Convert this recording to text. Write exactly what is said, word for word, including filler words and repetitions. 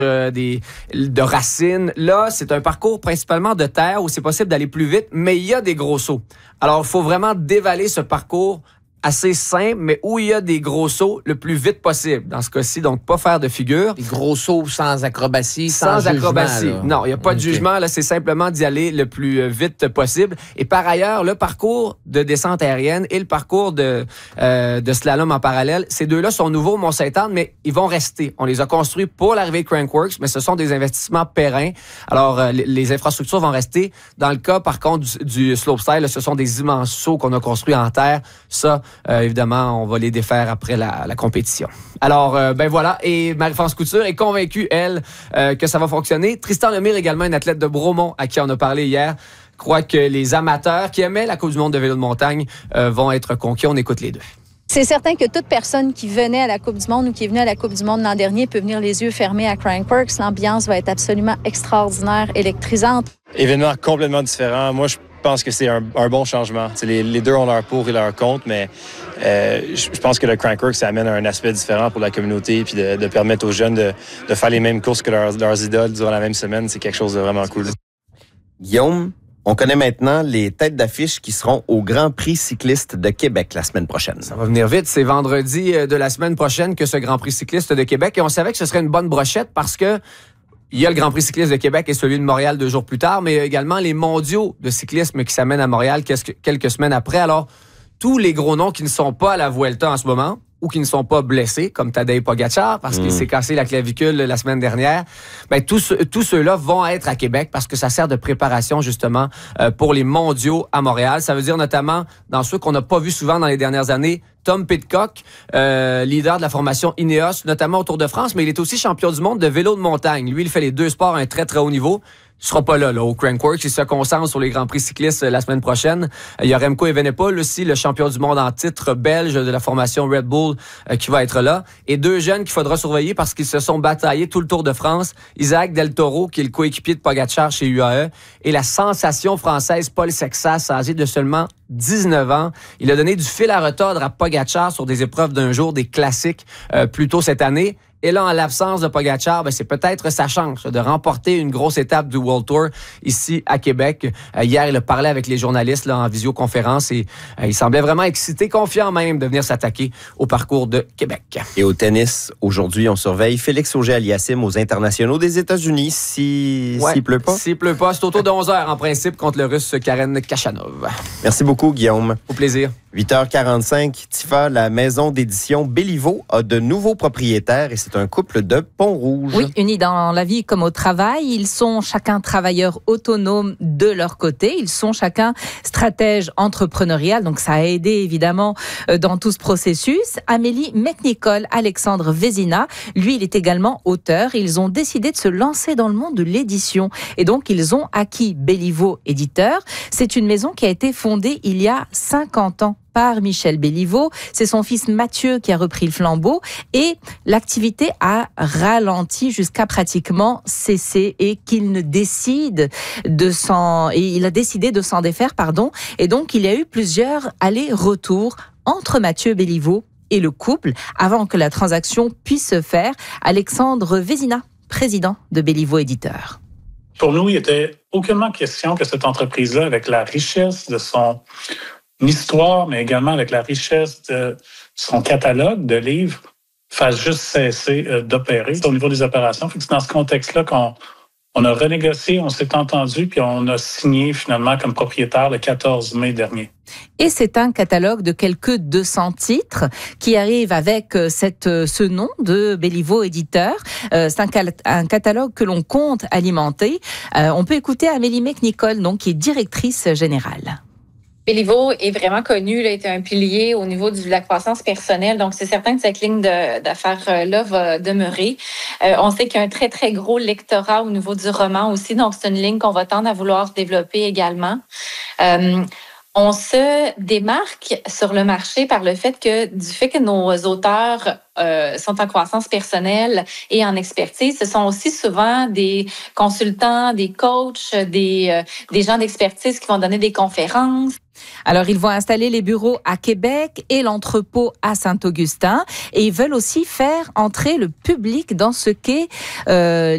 Euh, des, de racines. Là, c'est un parcours principalement de terre où c'est possible d'aller plus vite, mais il y a des gros sauts. Alors, il faut vraiment dévaler ce parcours assez simple, mais où il y a des gros sauts le plus vite possible. Dans ce cas-ci, donc pas faire de figure. Des gros sauts sans acrobatie, sans, sans acrobatie. Jugement, non, il n'y a pas okay. de jugement. Là, c'est simplement d'y aller le plus vite possible. Et par ailleurs, le parcours de descente aérienne et le parcours de, euh, de slalom en parallèle, ces deux-là sont nouveaux au Mont-Sainte-Anne, mais ils vont rester. On les a construits pour l'arrivée de Crankworx, mais ce sont des investissements pérennes. Alors, euh, les, les infrastructures vont rester. Dans le cas, par contre, du, du slopestyle, là, ce sont des immenses sauts qu'on a construits en terre. Ça, Euh, évidemment, on va les défaire après la, la compétition. Alors, euh, ben voilà. Et Marie-France Couture est convaincue, elle, euh, que ça va fonctionner. Tristan Lemire, également un athlète de Bromont à qui on a parlé hier, croit que les amateurs qui aimaient la Coupe du monde de vélo de montagne euh, vont être conquis. On écoute les deux. C'est certain que toute personne qui venait à la Coupe du monde ou qui est venue à la Coupe du monde l'an dernier peut venir les yeux fermés à Crankworx. L'ambiance va être absolument extraordinaire, électrisante. Événement complètement différent. Moi, je Je pense que c'est un, un bon changement. Les, les deux ont leur pour et leur contre, mais euh, je, je pense que le Crankworx, ça amène un aspect différent pour la communauté, puis de, de permettre aux jeunes de, de faire les mêmes courses que leurs, leurs idoles durant la même semaine. C'est quelque chose de vraiment cool. Guillaume, on connaît maintenant les têtes d'affiche qui seront au Grand Prix cycliste de Québec la semaine prochaine. Ça va venir vite. C'est vendredi de la semaine prochaine que ce Grand Prix cycliste de Québec. Et on savait que ce serait une bonne brochette parce que il y a le Grand Prix cycliste de Québec et celui de Montréal deux jours plus tard, mais il y a également les mondiaux de cyclisme qui s'amènent à Montréal quelques semaines après. Alors, tous les gros noms qui ne sont pas à la Vuelta en ce moment ou qui ne sont pas blessés, comme Tadej Pogacar, parce mmh. qu'il s'est cassé la clavicule la semaine dernière, ben tous, tous ceux-là vont être à Québec parce que ça sert de préparation justement euh, pour les mondiaux à Montréal. Ça veut dire notamment dans ceux qu'on n'a pas vus souvent dans les dernières années, Tom Pidcock, euh, leader de la formation Ineos, notamment au Tour de France, mais il est aussi champion du monde de vélo de montagne. Lui, il fait les deux sports à un très, très haut niveau. Il sera pas là, là, au Crankworx. Il se concentre sur les Grands Prix cyclistes euh, la semaine prochaine. Euh, il y a Remco Evenepoel aussi, le champion du monde en titre belge de la formation Red Bull, euh, qui va être là. Et deux jeunes qu'il faudra surveiller parce qu'ils se sont bataillés tout le Tour de France. Isaac Del Toro, qui est le coéquipier de Pogacar chez U A E. Et la sensation française Paul Sexas, âgé de seulement dix-neuf ans. Il a donné du fil à retordre à Pogacar sur des épreuves d'un jour, des classiques, euh, plus tôt cette année. Et là, en l'absence de Pogacar, ben, c'est peut-être sa chance de remporter une grosse étape du World Tour ici à Québec. Euh, hier, il a parlé avec les journalistes là, en visioconférence et euh, il semblait vraiment excité, confiant même de venir s'attaquer au parcours de Québec. Et au tennis, aujourd'hui, on surveille Félix Auger-Aliassime aux internationaux des États-Unis. Si, ouais, s'il pleut pas? S'il pleut pas, c'est autour de onze heures en principe contre le Russe Karen Khachanov. Merci beaucoup, Guillaume. Au plaisir. huit heures quarante-cinq, Tifa, la maison d'édition Béliveau a de nouveaux propriétaires et c'est un couple de Pont-Rouge. Oui, unis dans la vie comme au travail. Ils sont chacun travailleurs autonomes de leur côté. Ils sont chacun stratèges entrepreneuriales. Donc, ça a aidé évidemment dans tout ce processus. Amélie McNicol, Alexandre Vézina, lui, il est également auteur. Ils ont décidé de se lancer dans le monde de l'édition. Et donc, ils ont acquis Béliveau Éditeur. C'est une maison qui a été fondée il y a cinquante ans. Par Michel Béliveau. C'est son fils Mathieu qui a repris le flambeau et l'activité a ralenti jusqu'à pratiquement cesser et qu'il ne décide de s'en, et il a décidé de s'en défaire, pardon. Et donc, il y a eu plusieurs allers-retours entre Mathieu Béliveau et le couple avant que la transaction puisse se faire. Alexandre Vézina, président de Béliveau Éditeur. Pour nous, il n'était aucunement question que cette entreprise-là, avec la richesse de son histoire, mais également avec la richesse de son catalogue de livres, fasse juste cesser euh, d'opérer. Au niveau des opérations, c'est dans ce contexte-là qu'on on a renégocié, on s'est entendu, puis on a signé finalement comme propriétaire le quatorze mai dernier. Et c'est un catalogue de quelques deux cents titres qui arrive avec cette, ce nom de Béliveau Éditeur. Euh, c'est un, un catalogue que l'on compte alimenter. Euh, on peut écouter Amélie McNicol, donc, qui est directrice générale. Béliveau est vraiment connu, il a été un pilier au niveau de la croissance personnelle. Donc, c'est certain que cette ligne de, d'affaires-là va demeurer. Euh, on sait qu'il y a un très, très gros lectorat au niveau du roman aussi. Donc, c'est une ligne qu'on va tendre à vouloir développer également. Euh, on se démarque sur le marché par le fait que, du fait que nos auteurs euh, sont en croissance personnelle et en expertise, ce sont aussi souvent des consultants, des coachs, des, euh, des gens d'expertise qui vont donner des conférences. Alors, ils vont installer les bureaux à Québec et l'entrepôt à Saint-Augustin. Et ils veulent aussi faire entrer le public dans ce qu'est euh,